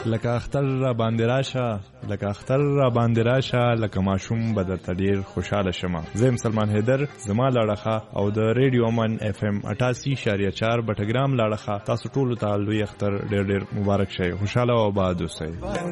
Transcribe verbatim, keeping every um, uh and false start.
لکه اختر را باندې راشه لکه اختر را باندې راشه لکه ماشوم به درته ډېر خوشاله شمه. زه سلمان حیدر، زما لاړخه او د ریډیو من اف ام اٹھاسی اشاریه چار بټګرام لاړخه، تاسو ټول ته لوی اختر ډېر ډېر مبارک شي. خوشاله او آباد اوسئ.